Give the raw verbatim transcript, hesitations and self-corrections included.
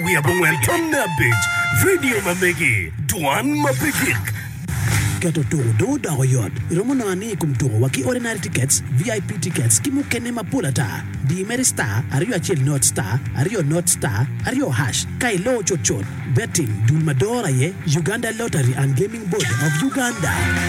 we abongwen Thunder Beach. Video mamegi. Duan mapikik. Keto turo do da oyot. Iromo na ani kum turo waki ordinary tickets, V I P tickets, kimu kene mapulata. Di Mary Star, are you a chill North Star, are you North Star, are you hash, kai lo chot chot. Betting, Dulmadora ye, Uganda Lottery and Gaming Board of Uganda.